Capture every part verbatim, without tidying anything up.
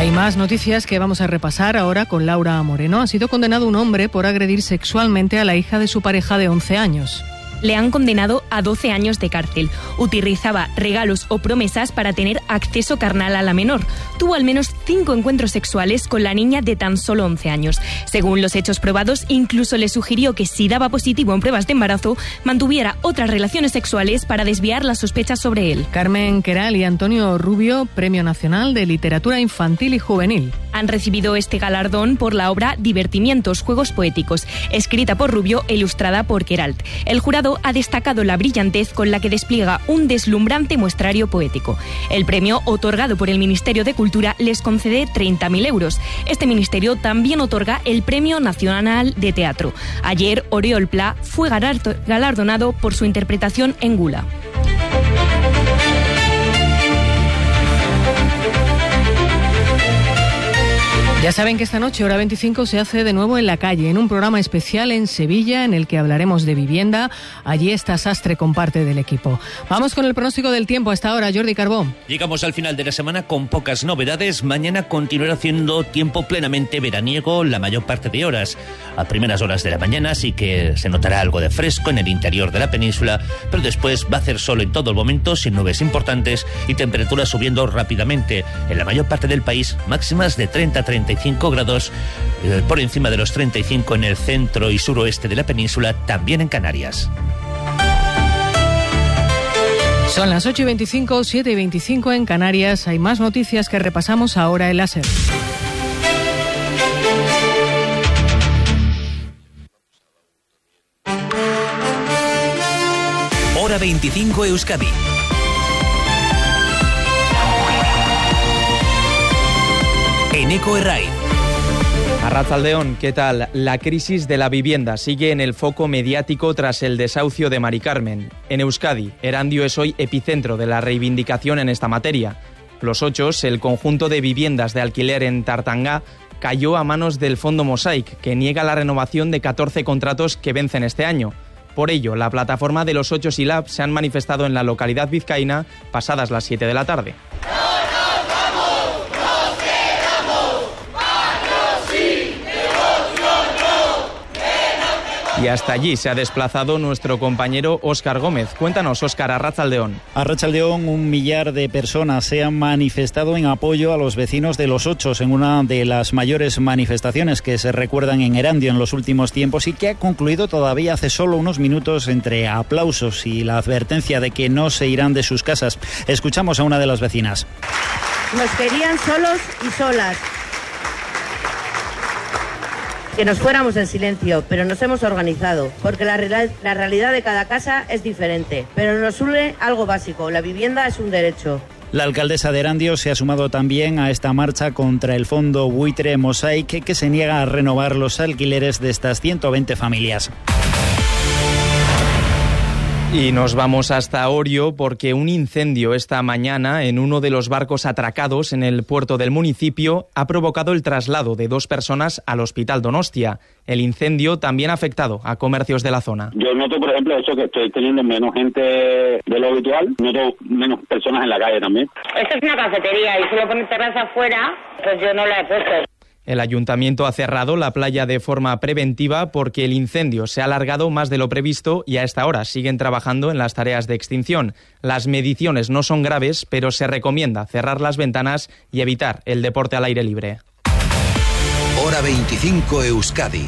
Hay más noticias que vamos a repasar ahora con Laura Moreno. Ha sido condenado un hombre por agredir sexualmente a la hija de su pareja de once años. Le han condenado a doce años de cárcel. Utilizaba regalos o promesas para tener acceso carnal a la menor. Tuvo al menos cinco encuentros sexuales con la niña de tan solo once años. Según los hechos probados, incluso le sugirió que si daba positivo en pruebas de embarazo, mantuviera otras relaciones sexuales para desviar las sospechas sobre él. Carmen Queral y Antonio Rubio, Premio Nacional de Literatura Infantil y Juvenil. Han recibido este galardón por la obra Divertimientos, Juegos Poéticos, escrita por Rubio e ilustrada por Queralt. El jurado ha destacado la brillantez con la que despliega un deslumbrante muestrario poético. El premio, otorgado por el Ministerio de Cultura, les concede treinta mil euros. Este ministerio también otorga el Premio Nacional de Teatro. Ayer, Oriol Pla fue galardonado por su interpretación en Gula. Ya saben que esta noche, hora veinticinco, se hace de nuevo en la calle, en un programa especial en Sevilla, en el que hablaremos de vivienda. Allí está Sastre con parte del equipo. Vamos con el pronóstico del tiempo hasta ahora, Jordi Carbó. Llegamos al final de la semana con pocas novedades. Mañana continuará haciendo tiempo plenamente veraniego la mayor parte de horas. A primeras horas de la mañana sí que se notará algo de fresco en el interior de la península, pero después va a hacer sol en todo el momento, sin nubes importantes y temperaturas subiendo rápidamente. En la mayor parte del país, máximas de treinta a treinta y cinco grados, eh, por encima de los treinta y cinco en el centro y suroeste de la península, también en Canarias. Son las ocho y veinticinco, siete y veinticinco en Canarias. Hay más noticias que repasamos ahora en la SER. Hora veinticinco Euskadi. Eneko Erraiz. Arratsaldeon, ¿qué tal? La crisis de la vivienda sigue en el foco mediático tras el desahucio de Mari Carmen. En Euskadi, Erandio es hoy epicentro de la reivindicación en esta materia. Los Ochos, el conjunto de viviendas de alquiler en Tartangá, cayó a manos del Fondo Mosaic, que niega la renovación de catorce contratos que vencen este año. Por ello, la plataforma de los Ochos y Lab se han manifestado en la localidad vizcaína pasadas las siete de la tarde. Y hasta allí se ha desplazado nuestro compañero Óscar Gómez. Cuéntanos, Óscar, Arratsaldeón. Arratsaldeón, un millar de personas se han manifestado en apoyo a los vecinos de Los Ochos en una de las mayores manifestaciones que se recuerdan en Erandio en los últimos tiempos y que ha concluido todavía hace solo unos minutos entre aplausos y la advertencia de que no se irán de sus casas. Escuchamos a una de las vecinas. Nos querían solos y solas, que nos fuéramos en silencio, pero nos hemos organizado, porque la, real, la realidad de cada casa es diferente, pero nos une algo básico: la vivienda es un derecho. La alcaldesa de Erandio se ha sumado también a esta marcha contra el fondo buitre Mosaic, que se niega a renovar los alquileres de estas ciento veinte familias. Y nos vamos hasta Orio porque un incendio esta mañana en uno de los barcos atracados en el puerto del municipio ha provocado el traslado de dos personas al Hospital Donostia. El incendio también ha afectado a comercios de la zona. Yo noto, por ejemplo, eso que estoy teniendo menos gente de lo habitual, noto menos personas en la calle también. Esta es una cafetería y solo pone terraza afuera, pues yo no la he puesto. El ayuntamiento ha cerrado la playa de forma preventiva porque el incendio se ha alargado más de lo previsto y a esta hora siguen trabajando en las tareas de extinción. Las mediciones no son graves, pero se recomienda cerrar las ventanas y evitar el deporte al aire libre. Hora veinticinco Euskadi.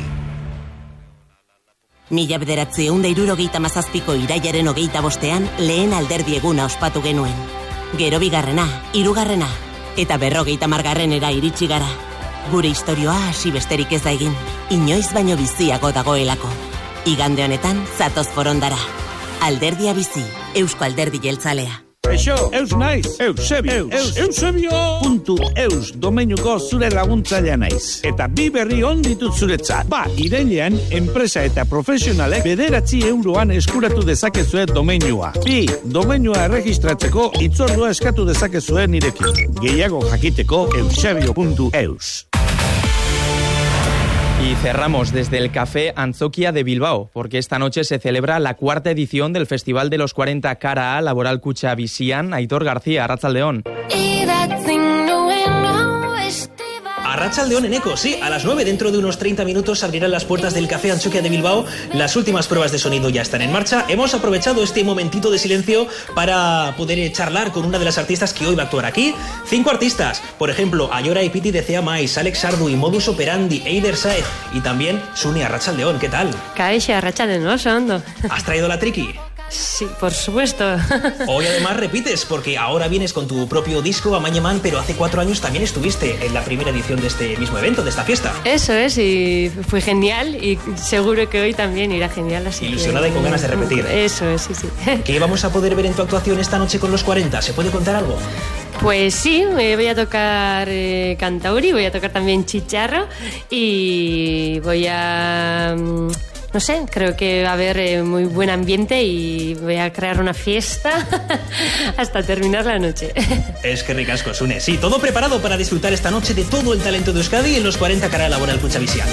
Mila bederatziehun eta hirurogeita hamazazpiko irailaren hogeita bostean lehen alderdi eguna ospatu genuen. Gero bigarrena, hirugarrena eta berrogeita hamargarrenera iritsi gara. Gure istorioa hasi besterik ez da egin, inoiz baino biziago dagoelako. Igande honetan, zatoz forondara. Alderdia bizi, Eusko Alderdi Jeltzalea. Eixo, eus naiz, Eusebio, eus, Eusebio puntu eus domeinuko zure laguntzailea naiz. Eta bi berri on ditut zuretzat. Ba, irailean, enpresa eta profesionalek bederatzi euroan eskuratu dezakezue domeinua. Bi, domeinua erregistratzeko itzordua eskatu dezakezue nirekin. Gehiago jakiteko eusebio puntu eus. Y cerramos desde el Café Antzoquia de Bilbao, porque esta noche se celebra la cuarta edición del Festival de los cuarenta Cara A Laboral Kutxa Bizian. Aitor García, Arratsaldeon. Arratsaldeon Eneco, sí, a las nueve, dentro de unos treinta minutos, abrirán las puertas del Café Antxokia de Bilbao. Las últimas pruebas de sonido ya están en marcha. Hemos aprovechado este momentito de silencio para poder charlar con una de las artistas que hoy va a actuar aquí. Cinco artistas, por ejemplo, Ayora y Piti de Cea Mais, Alex Ardu y Modus Operandi, Eider Saez y también Sune. Arratsaldeon, ¿qué tal? Caixa, Arratsaldeon, ¿no? Sondo. ¿Has traído la triqui? Sí, por supuesto. Hoy además repites, porque ahora vienes con tu propio disco, Amaña Man, pero hace cuatro años también estuviste en la primera edición de este mismo evento, de esta fiesta. Eso es, y fue genial, y seguro que hoy también irá genial. Así Ilusionada que... y con ganas de repetir. Eso es, sí, sí. ¿Qué vamos a poder ver en tu actuación esta noche con los cuarenta? ¿Se puede contar algo? Pues sí, eh, voy a tocar eh, cantauri, voy a tocar también chicharro y voy a... Um, no sé, creo que va a haber eh, muy buen ambiente y voy a crear una fiesta hasta terminar la noche. Es que ricasco, Sune. Sí, todo preparado para disfrutar esta noche de todo el talento de Euskadi en los cuarenta cara laboral Cuchavisian.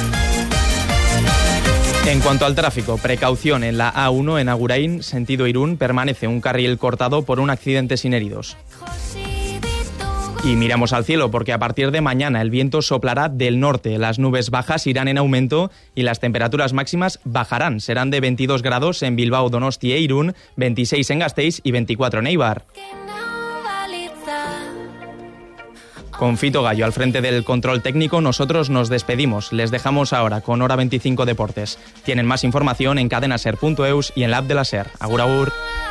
En cuanto al tráfico, precaución en la A uno en Agurain, sentido Irún, permanece un carril cortado por un accidente sin heridos. Y miramos al cielo porque a partir de mañana el viento soplará del norte, las nubes bajas irán en aumento y las temperaturas máximas bajarán. Serán de veintidós grados en Bilbao, Donostia e Irún, veintiséis en Gasteiz y veinticuatro en Eibar. Con Fito Gallo al frente del control técnico, nosotros nos despedimos. Les dejamos ahora con Hora veinticinco Deportes. Tienen más información en cadenaser punto eus y en la app de la SER. Agur, agur.